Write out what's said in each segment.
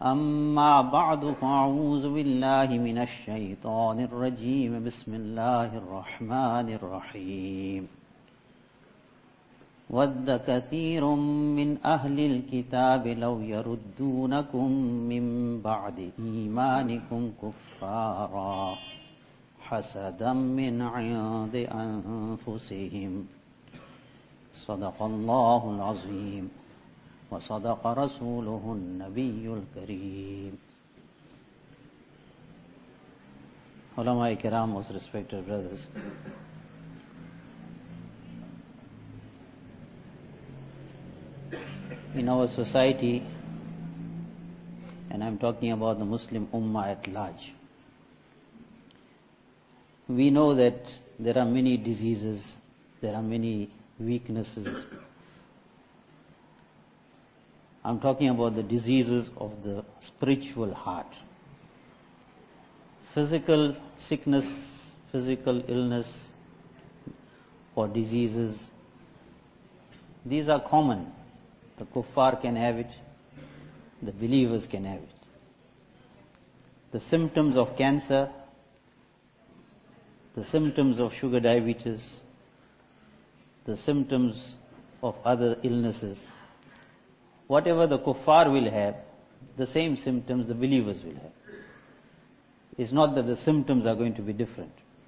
أما بعد فأعوذ بالله من الشيطان الرجيم بسم الله الرحمن الرحيم ود كثير من أهل الكتاب لو يردونكم من بعد إيمانكم كفارا حسدا من عند أنفسهم صدق الله العظيم وصدق رسوله النبي الكريم. Ulama Kiram, most respected brothers, in our society, and I'm talking about the Muslim Ummah at large, we know that there are many diseases, there are many weaknesses. I'm talking about the diseases of the spiritual heart. Physical sickness, physical illness or diseases, these are common. The kuffar can have it, the believers can have it. The symptoms of cancer, the symptoms of sugar diabetes, the symptoms of other illnesses, whatever the kuffar will have, the same symptoms the believers will have. It's not that the symptoms are going to be different.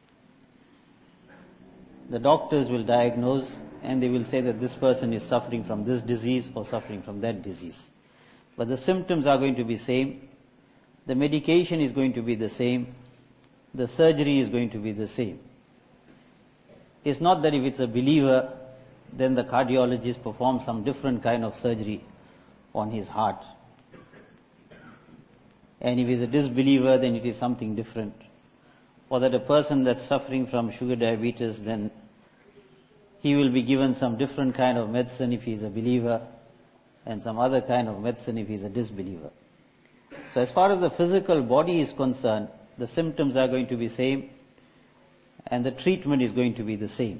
The doctors will diagnose and they will say that this person is suffering from this disease or suffering from that disease. But the symptoms are going to be same, the medication is going to be the same, the surgery is going to be the same. It's not that if it's a believer, then the cardiologist performs some different kind of surgery on his heart. And if he's a disbeliever, then it is something different. Or that a person that's suffering from sugar diabetes, then he will be given some different kind of medicine if he's a believer, and some other kind of medicine if he's a disbeliever. So as far as the physical body is concerned, the symptoms are going to be same, and the treatment is going to be the same.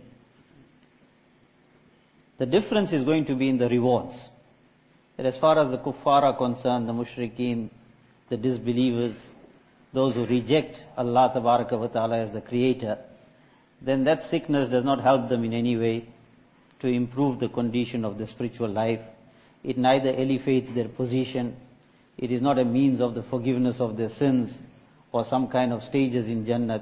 The difference is going to be in the rewards. That as far as the kuffar are concerned, the mushrikeen, the disbelievers, those who reject Allah Tabaraka wa Ta'ala as the creator, then that sickness does not help them in any way to improve the condition of the spiritual life. It neither elevates their position, it is not a means of the forgiveness of their sins or some kind of stages in Jannat.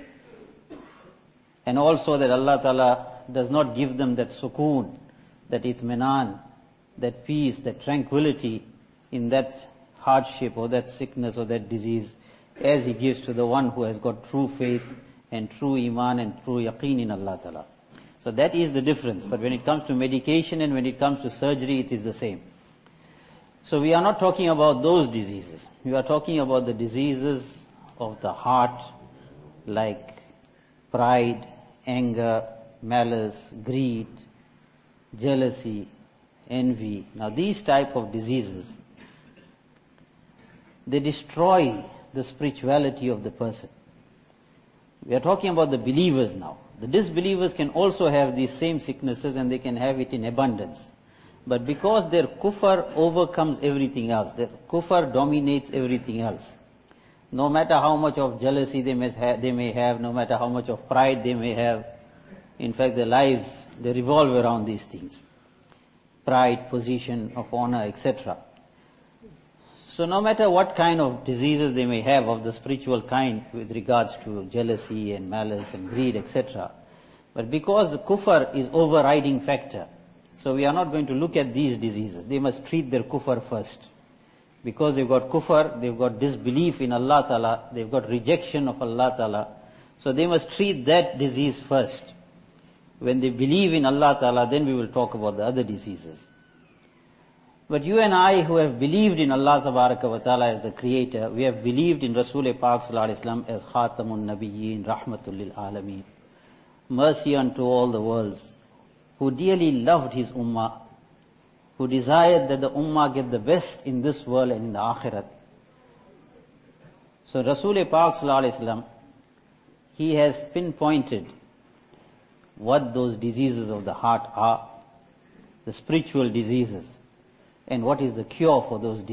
And also that Allah Ta'ala does not give them that sukoon, that itminan, that peace, that tranquility in that hardship or that sickness or that disease as He gives to the one who has got true faith and true iman and true yaqeen in Allah Ta'ala. So that is the difference. But when it comes to medication and when it comes to surgery, it is the same. So we are not talking about those diseases. We are talking about the diseases of the heart, like pride, anger, malice, greed, jealousy, envy. Now these type of diseases, they destroy the spirituality of the person. We are talking about the believers now. The disbelievers can also have these same sicknesses and they can have it in abundance. But because their kufr overcomes everything else, their kufr dominates everything else. No matter how much of jealousy they may have, no matter how much of pride they may have, in fact their lives, they revolve around these things. Pride, position of honor, etc. So no matter what kind of diseases they may have of the spiritual kind with regards to jealousy and malice and greed, etc. But because the kufr is overriding factor, so we are not going to look at these diseases. They must treat their kufr first. Because they've got kufr, they've got disbelief in Allah Ta'ala, they've got rejection of Allah Ta'ala. So they must treat that disease first. When they believe in Allah Ta'ala, then we will talk about the other diseases. But you and I who have believed in Allah Tabaraka wa Ta'ala as the creator, we have believed in Rasul Pak Sallallahu Alaihi Wasallam as Khatamun Nabiyyin, Rahmatul Lil Alameen, mercy unto all the worlds, who dearly loved his ummah, who desired that the ummah get the best in this world and in the akhirat. So Rasul Pak Sallallahu Alaihi Wasallam, he has pinpointed what those diseases of the heart are, the spiritual diseases, and what is the cure for those diseases.